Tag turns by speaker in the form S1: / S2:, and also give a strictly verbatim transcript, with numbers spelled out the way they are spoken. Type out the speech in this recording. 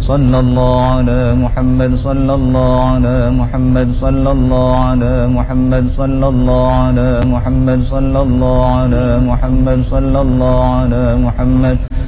S1: صلى الله على محمد صلى الله على محمد صلى الله على محمد صلى الله على محمد صلى الله على محمد صلى الله على محمد